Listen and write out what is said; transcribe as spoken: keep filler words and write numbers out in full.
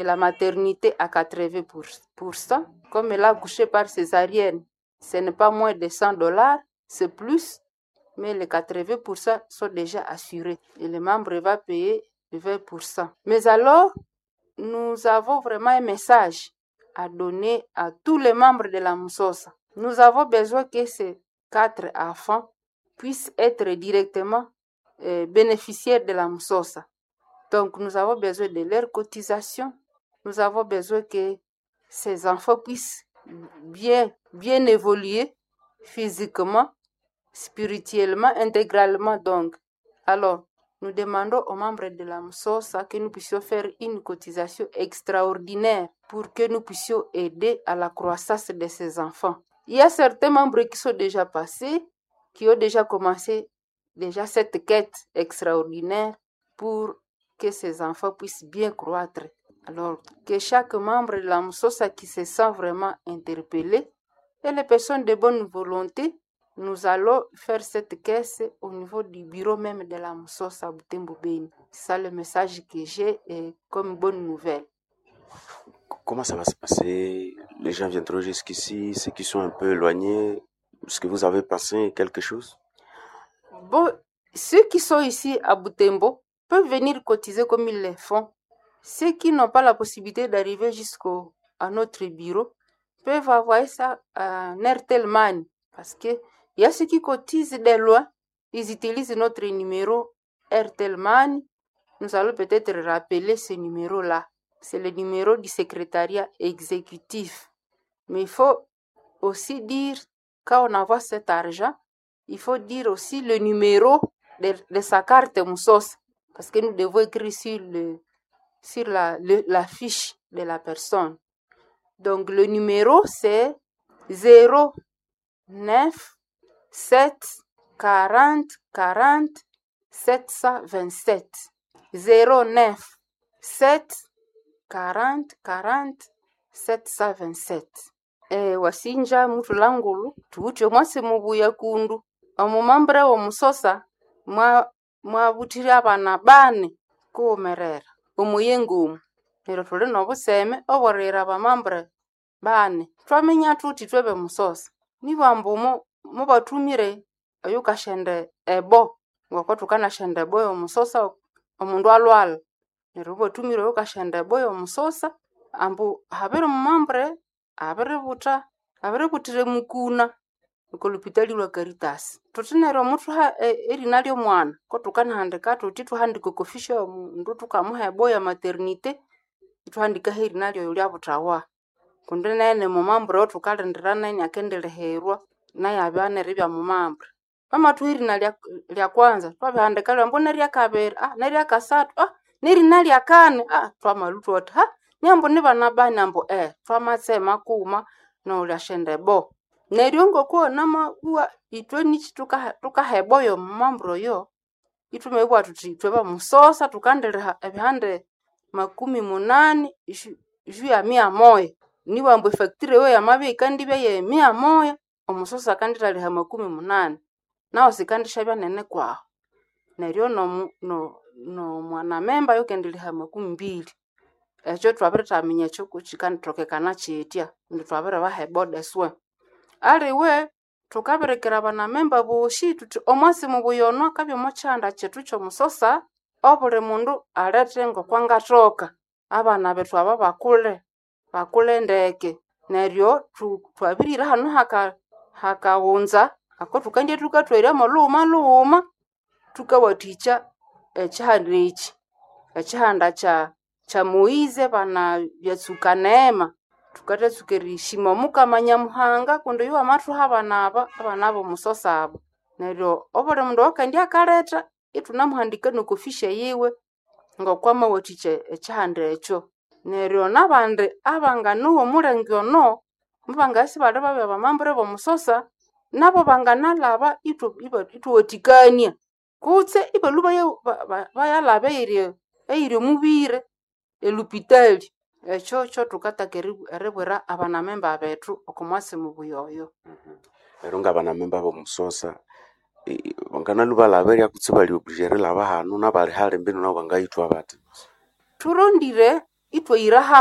et la maternité à quatre-vingts pour cent. Comme elle a accouché par césarienne, ce n'est pas moins de cent dollars, c'est plus, mais les quatre-vingts pour cent sont déjà assurés et le membre va payer vingt pour cent. Mais alors, nous avons vraiment un message à donner à tous les membres de la Musosa. Nous avons besoin que ces quatre enfants puissent être directement euh, bénéficiaires de la Musosa. Donc, nous avons besoin de leur cotisation. Nous avons besoin que ces enfants puissent bien, bien évoluer physiquement, spirituellement, intégralement. Donc, alors, nous demandons aux membres de la Musosa que nous puissions faire une cotisation extraordinaire pour que nous puissions aider à la croissance de ces enfants. Il y a certains membres qui sont déjà passés, qui ont déjà commencé déjà cette quête extraordinaire pour que ces enfants puissent bien croître. Alors, que chaque membre de la Musosa qui se sent vraiment interpellé et les personnes de bonne volonté, nous allons faire cette caisse au niveau du bureau même de la Musosa à Butembo Beni. C'est ça le message que j'ai et comme bonne nouvelle. Comment ça va se passer? Les gens viendront jusqu'ici, ceux qui sont un peu éloignés. Est-ce que vous avez pensé quelque chose? Bon, ceux qui sont ici à Butembo peuvent venir cotiser comme ils le font. Ceux qui n'ont pas la possibilité d'arriver jusqu'à notre bureau peuvent avoir ça à Airtel Money. Parce qu'il y a ceux qui cotisent de loin, ils utilisent notre numéro Airtel Money. Nous allons peut-être rappeler ce numéro-là. C'est le numéro du secrétariat exécutif. Mais il faut aussi dire, quand on envoie cet argent, il faut dire aussi le numéro de, de sa carte Musosa. Parce que nous devons écrire sur, le, sur la, le, la fiche de la personne. Donc le numéro c'est zéro neuf sept quarante quarante sept cent vingt-sept. zéro neuf sept quarante quarante sept cent vingt-sept. E, wasinja mutu langulu tuuti omwasi mubuya kundu omumambre wo Musosa mwa mwabutira abana bane kumerera omuyengumu nero tuli nobuseme oborera abamambre bane twamenya tuti twebe Musosa nibambumo mubatumire oyukashende ebo ngoko tukanashende ebo yo Musosa omundu alwala nero botumire oyukashende ebo yo Musosa ambu habere mumambre abere buta abere butire mukuna ukolupitali lwa Caritas tutinero mutu ha e, erina lyo mwana ko tukanahandika tuti tuhandika kofisha mundu tukamuha ebo ya maternite tuhandika herina lyo lya butawa kundi nene mumambre tukalenderana ni akendeleherwa naye abana ribya mumambre mama tuhirina lya lya kwanza twabihandika lya mbona lya kabiri ah na lya kasatu ah nerina lya kane ah twamalutu oti ha nyambo ni bana bana mbo eh twamatsema kuma no lya shende bo neriongo ko nama uwa itwe nichi tuka tuka hebo yo mambro yo itumebwa tuti tweba Musosa tukandeleha ebihande makumi munani ju ya mia moya ni wambo factory yo ya mabi kandi bya ye mia moya Omusosa kanditaliha makumi munani nao sikandisha bya nene kwao neryo no no no mwana memba yo kendiliha makumi mbili echo twabere taminya cyo kuchikantokekana chitya ndi twabere bahebode swe aliwe tukaberekera abana memba boshi tuti omwasi mubuyono kabyo mochanda chetu cho Musosa obule mundu alete ngo kwangatoka abana betu aba bakule bakule ndeke neryo twabirira hano haka hakawunza ako tukandye tukatwera maluma luma tukawaticha echihandichi echihanda cha cha Moize bana byatsuka neema tukatatsukerishima mukamanya muhanga kundo yuwa matu habana aba abana abo Musosa abo neryo obole mundu wakandi akaleta itunamuhandika nokofisha yiwe ngokwama watiche echihande echo neryo nabande abanganuwo mulengyono mubangasi bali babe abamambre bo Musosa nabo banganalaba itu ituotikania kutse ibaluba ye bayalaba iri iri mubire elupitali echo cho tukatakeribu erebwera abana memba betu okomwasi mubuyoyo Erunga abana memba bo Musosa e, bangana lubalabere yakutse bali obujere laba hanu nabali hale mbino nabo bangayitwa bati turondire itwe iraha